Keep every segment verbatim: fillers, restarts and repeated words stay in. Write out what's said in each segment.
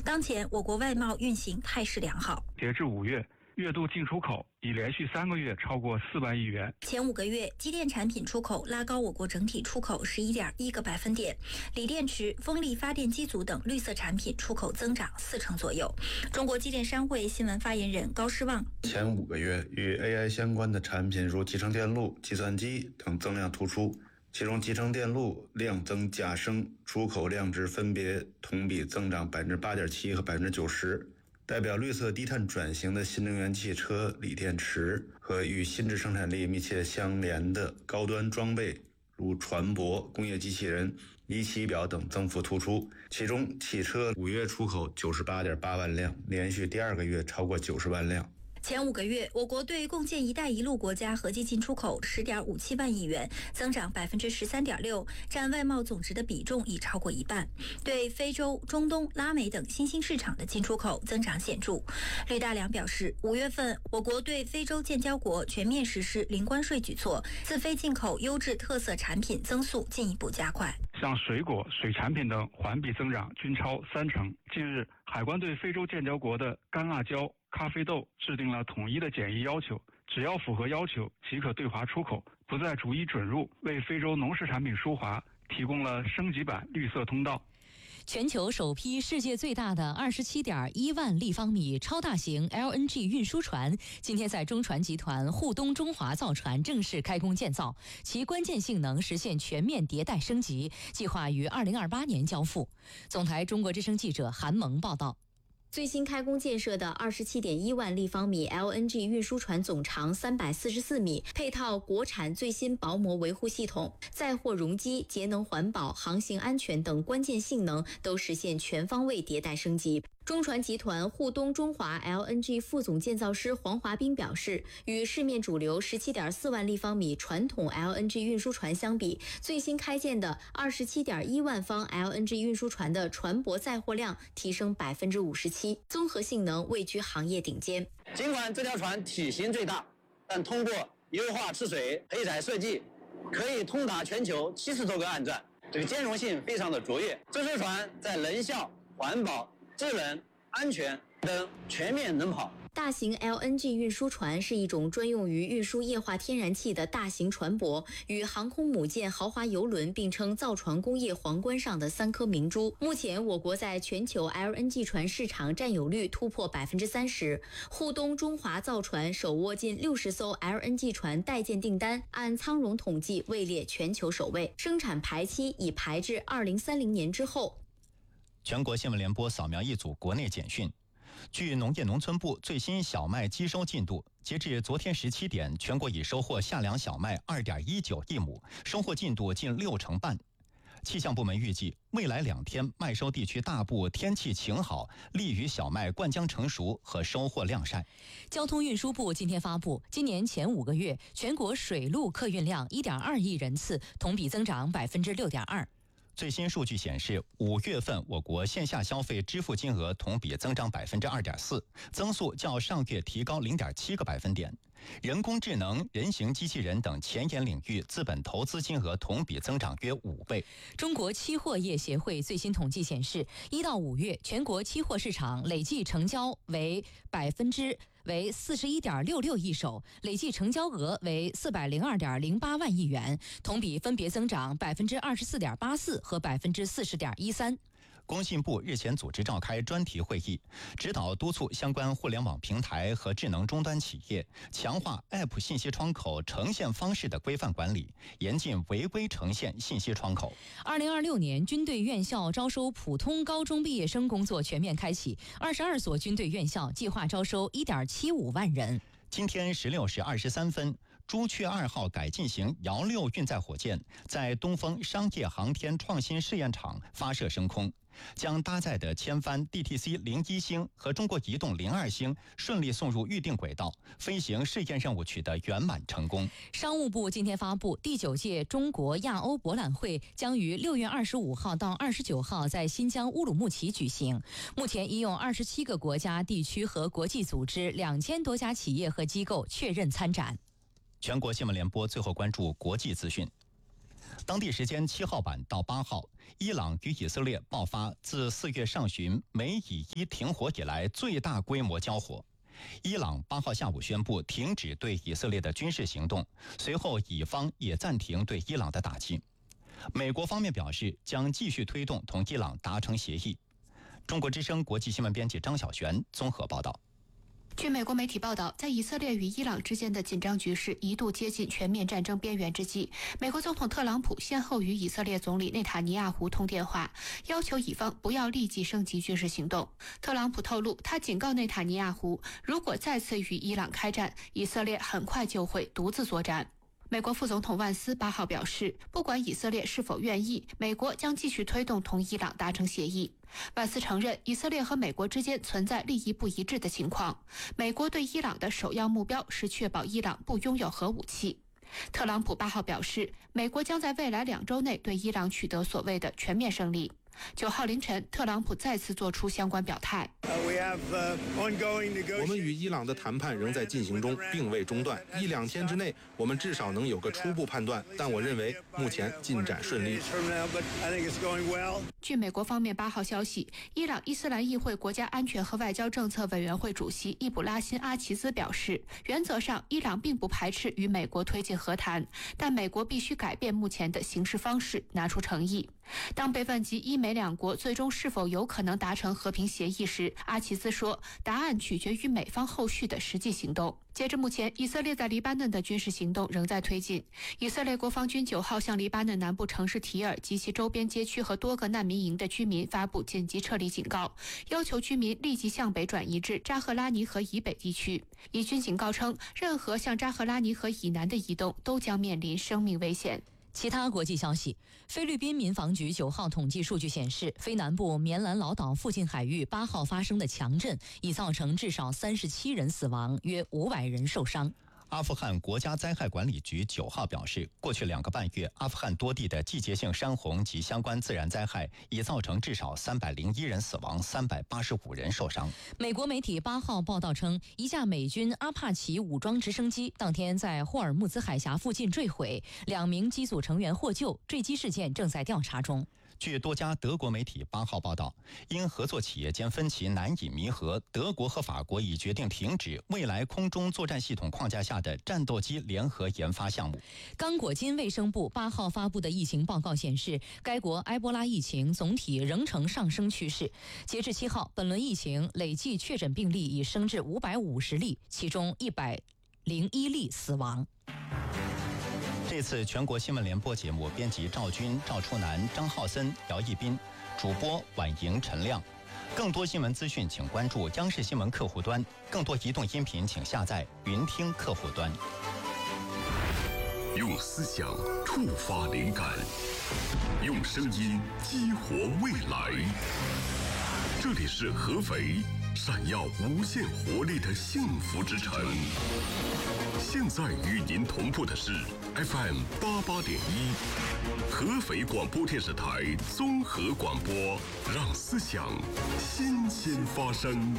当前我国外贸运行态势良好。 截至五月，月度进出口已连续三个月超过四万亿元。 前五个月，机电产品出口拉高我国整体出口十一点一个百分点，锂电池、风力发电机组等绿色产品出口增长四成左右。中国机电商会新闻发言人高诗旺： 前五个月与 A I 相关的产品如集成电路、计算机等增量突出，其中集成电路量增价升，出口量值分别同比增长百分之八点七和百分之九十。代表绿色低碳转型的新能源汽车、锂电池和与新质生产力密切相连的高端装备，如船舶、工业机器人、仪器表等增幅突出。其中，汽车五月出口九十八点八万辆，连续第二个月超过九十万辆。 前五个月，我国对共建“一带一路”国家合计进出口十点五七万亿元，增长百分之十三点六，占外贸总值的比重已超过一半。对非洲、中东、拉美等新兴市场的进出口增长显著。吕大良表示，五月份我国对非洲建交国全面实施零关税举措，自非进口优质特色产品增速进一步加快。 像水果、水产品等环比增长均超三成。近日，海关对非洲建交国的干辣椒、咖啡豆制定了统一的检疫要求，只要符合要求即可对华出口，不再逐一准入，为非洲农事产品输华提供了升级版绿色通道。 全球首批世界最大的 二十七点一万立方米超大型 L N G 运输船今天在中船集团沪东中华造船正式开工建造，其关键性能实现全面迭代升级，计划于二零二八年交付。总台中国之声记者韩萌报道。 最新开工建设的 二十七点一万立方米 L N G 运输船总长三百四十四米，配套国产最新薄膜维护系统，载货容积、节能环保、航行安全等关键性能都实现全方位迭代升级。中船集团沪东中华 L N G 副总建造师黄华斌表示，与市面主流 十七点四万立方米传统 L N G 运输船相比，最新开建的 二十七点一万方 L N G 运输船的船舶载货量提升 百分之五十七， 综合性能位居行业顶尖。 尽管这条船体型最大，但通过优化吃水配载设计，可以通达全球七十多个岸站，这个兼容性非常的卓越。这艘船在能效、环保、智能、安全等全面能跑。 大型 L N G 运输船是一种专用于运输液化天然气的大型船舶，与航空母舰、豪华邮轮并称造船工业皇冠上的三颗明珠。目前，我国在全球 L N G 船市场占有率突破 百分之三十， 沪东中华造船手握近六十艘 L N G 船待建订单，按仓容统计位列全球首位，生产排期已排至二零三零年之后。 全国新闻联播扫描一组国内简讯。据农业农村部最新小麦机收进度，截至昨天十七点，全国已收获夏粮小麦 二点一九亿亩，收获进度近六成半。气象部门预计，未来两天麦收地区大部天气晴好，利于小麦灌浆成熟和收获晾晒。 交通运输部今天发布，今年前五个月全国水陆客运量 一点二亿人次，同比增长 百分之六点二。 最新数据显示，五月份我国线下消费支付金额同比增长 百分之二点四， 增速较上月提高 零点七个百分点。人工智能、人形机器人等前沿领域资本投资金额同比增长约五倍。 中国期货业协会最新统计显示，一到五月全国期货市场累计成交为百分之为四十一点六六亿手，累计成交额为四百零二点零八万亿元，同比分别增长百分之二十四点八四和百分之四十点一三。 工信部日前组织召开专题会议，指导督促相关互联网平台和智能终端企业强化 App 信息窗口呈现方式的规范管理，严禁违规呈现信息窗口。 二零二六年军队院校招收普通高中毕业生工作全面开启，二十二所军队院校计划招收 一点七五万人。 今天十六时二十三分，朱雀二号改进型遥六运载火箭在东风商业航天创新试验场发射升空，将搭载的千帆 D T C 零一星和中国移动零二星顺利送入预定轨道，飞行试验任务取得圆满成功。 商务部今天发布，第九届中国亚欧博览会将于六月二十五号到二十九号在新疆乌鲁木齐举行。目前已有二十七个国家、地区和国际组织两千多家企业和机构确认参展。 全国新闻联播最后关注国际资讯。 当地时间七号晚到八号，伊朗与以色列爆发自四月上旬美以伊停火以来最大规模交火。伊朗八号下午宣布停止对以色列的军事行动，随后以方也暂停对伊朗的打击。美国方面表示将继续推动同伊朗达成协议。中国之声国际新闻编辑张晓璇综合报道。 据美国媒体报道，在以色列与伊朗之间的紧张局势一度接近全面战争边缘之际，美国总统特朗普先后与以色列总理内塔尼亚胡通电话，要求以方不要立即升级军事行动。特朗普透露，他警告内塔尼亚胡，如果再次与伊朗开战，以色列很快就会独自作战。美国副总统万斯八号表示，不管以色列是否愿意，美国将继续推动同伊朗达成协议。万斯承认，以色列和美国之间存在利益不一致的情况。美国对伊朗的首要目标是确保伊朗不拥有核武器。特朗普八号表示，美国将在未来两周内对伊朗取得所谓的全面胜利。九号凌晨，特朗普再次做出相关表态。 我们与伊朗的谈判仍在进行中，并未中断。一两天之内，我们至少能有个初步判断，但我认为目前进展顺利。 据美国方面八号消息，伊朗伊斯兰议会国家安全和外交政策委员会主席易卜拉欣·阿齐兹表示，原则上伊朗并不排斥与美国推进和谈，但美国必须改变目前的行事方式，拿出诚意。当被问及伊美两国最终是否有可能达成和平协议时，阿齐兹说，答案取决于美方后续的实际行动。截至目前，以色列在黎巴嫩的军事行动仍在推进。以色列国防军九号向黎巴嫩南部城市提尔及其周边街区和多个难民营的居民发布紧急撤离警告，要求居民立即向北转移至扎赫拉尼河以北地区。以军警告称，任何向扎赫拉尼河以南的移动都将面临生命危险。 其他国际消息，菲律宾民防局九号统计数据显示，菲南部棉兰老岛附近海域八号发生的强震已造成至少三十七人死亡，约五百人受伤。 阿富汗国家灾害管理局九号表示，过去两个半月，阿富汗多地的季节性山洪及相关自然灾害已造成至少三百零一人死亡，三百八十五人受伤。 美国媒体八号报道称，一架美军阿帕奇武装直升机当天在霍尔木兹海峡附近坠毁，两名机组成员获救，坠机事件正在调查中。 据多家德国媒体八号报道，因合作企业间分歧难以弥合，德国和法国已决定停止未来空中作战系统框架下的战斗机联合研发项目。 刚果金卫生部八号发布的疫情报告显示，该国埃博拉疫情总体仍呈上升趋势。截至七号，本轮疫情累计确诊病例已升至五百五十例，其中一百零一例死亡。 这次全国新闻联播节目编辑赵军、赵初南、张浩森、姚一斌，主播婉莹、陈亮。更多新闻资讯请关注央视新闻客户端，更多移动音频请下载云听客户端。 用思想触发灵感，用声音激活未来。这里是合肥，闪耀无限活力的幸福之城。现在与您同步的是 F M 八八点一，合肥广播电视台综合广播，让思想新鲜发生。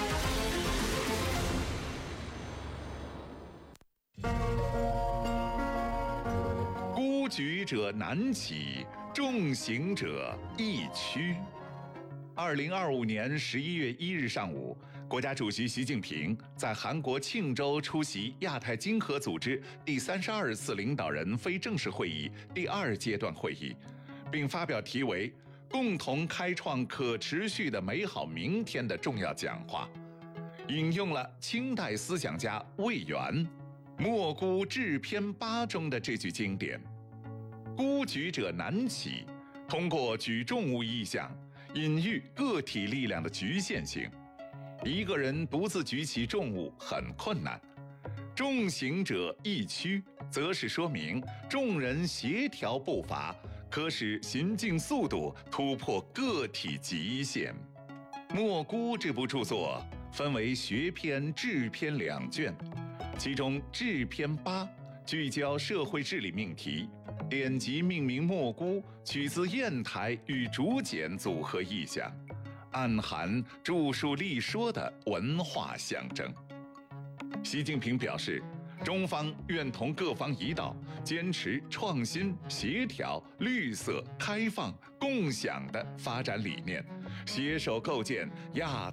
孤举者难起，重行者易趋。二零二五年十一月一日上午，国家主席习近平在韩国庆州出席亚太经合组织第三十二次领导人非正式会议第二阶段会议，并发表题为《共同开创可持续的美好明天》的重要讲话，引用了清代思想家魏源《莫孤志篇八》中的这句经典：“孤举者难起”，通过举重物意象隐喻个体力量的局限性，一个人独自举起重物很困难。重行者易趋，则是说明众人协调步伐，可使行进速度突破个体极限。《莫孤》这部著作分为学篇、志篇两卷，其中志篇八聚焦社会治理命题，典籍命名莫孤，取自砚台与竹简组合意象，暗含著述立说的文化象征。习近平表示， 中方愿同各方一道，坚持创新、协调、绿色、开放、共享的发展理念，携手构建亚